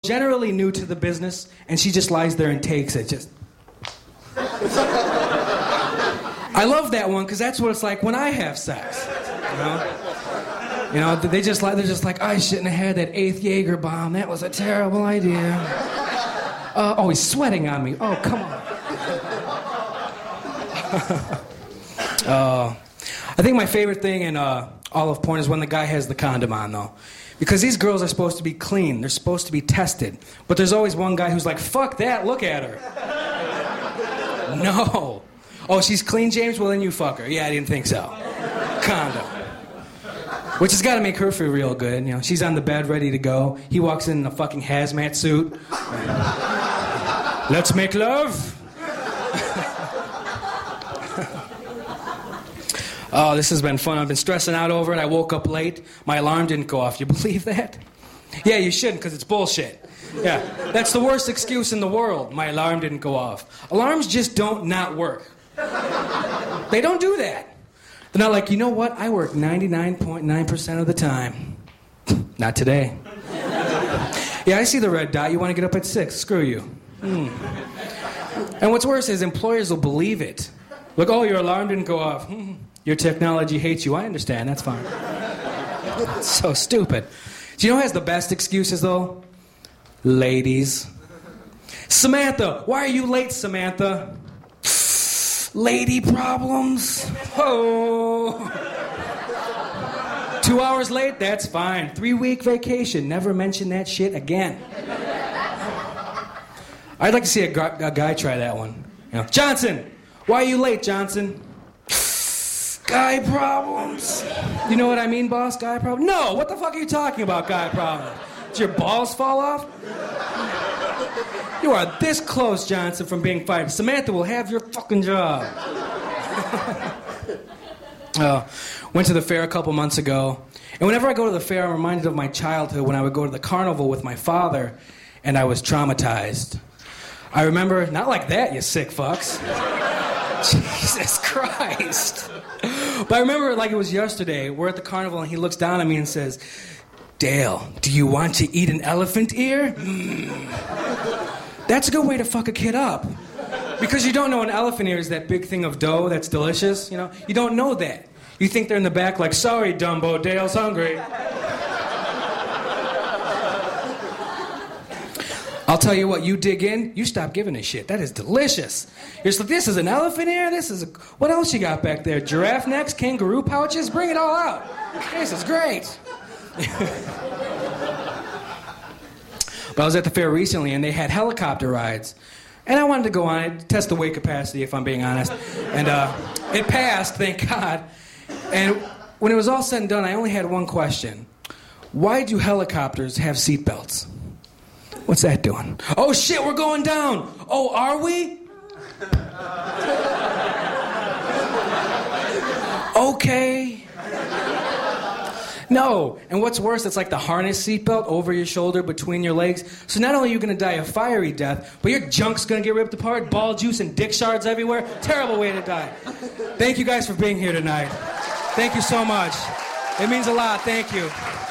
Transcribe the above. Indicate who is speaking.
Speaker 1: generally new to the business, and she just lies there and takes it. Just. I love that one because that's what it's like when I have sex. You know, they're just like, I shouldn't have had that 8th Jaeger bomb. That was a terrible idea. Oh, he's sweating on me. Oh, come on. I think my favorite thing in all of porn is when the guy has the condom on, though. Because these girls are supposed to be clean. They're supposed to be tested. But there's always one guy who's like, fuck that, look at her. No. Oh, she's clean, James? Well, then you fuck her. Yeah, I didn't think so. Condom. Which has got to make her feel real good. You know, she's on the bed ready to go. He walks in a fucking hazmat suit. Let's make love. Oh, this has been fun. I've been stressing out over it. I woke up late. My alarm didn't go off. You believe that? Yeah, you shouldn't, because it's bullshit. Yeah, that's the worst excuse in the world. My alarm didn't go off. Alarms just don't not work. They don't do that. They're not like, you know what? I work 99.9% of the time. Not today. Yeah, I see the red dot. You want to get up at 6. Screw you. And what's worse is employers will believe it. Look, oh, your alarm didn't go off. Your technology hates you. I understand. That's fine. It's so stupid. Do you know who has the best excuses, though? Ladies. Samantha, why are you late, Samantha? Lady problems. Oh. 2 hours late? That's fine. 3-week vacation. Never mention that shit again. I'd like to see a guy try that one. You know, Johnson, why are you late, Johnson? Guy problems. You know what I mean, boss? Guy problems? No, what the fuck are you talking about, guy problems? Did your balls fall off? You are this close, Johnson, from being fired. Samantha will have your fucking job. Went to the fair a couple months ago. And whenever I go to the fair, I'm reminded of my childhood when I would go to the carnival with my father, and I was traumatized. I remember, not like that, you sick fucks. Jesus Christ. But I remember it like it was yesterday. We're at the carnival, and he looks down at me and says, Dale, do you want to eat an elephant ear? That's a good way to fuck a kid up. Because you don't know an elephant ear is that big thing of dough that's delicious, you know? You don't know that. You think they're in the back like, sorry, Dumbo, Dale's hungry. I'll tell you what, you dig in, you stop giving a shit. That is delicious. You're just like, this is an elephant ear? What else you got back there? Giraffe necks, kangaroo pouches? Bring it all out. This is great. But I was at the fair recently, and they had helicopter rides. And I wanted to go on it, test the weight capacity, if I'm being honest. And it passed, thank God. And when it was all said and done, I only had one question. Why do helicopters have seatbelts? What's that doing? Oh, shit, we're going down. Oh, are we? Okay. No. And what's worse, it's like the harness seatbelt over your shoulder between your legs. So not only are you going to die a fiery death, but your junk's going to get ripped apart, ball juice and dick shards everywhere. Terrible way to die. Thank you guys for being here tonight. Thank you so much. It means a lot. Thank you.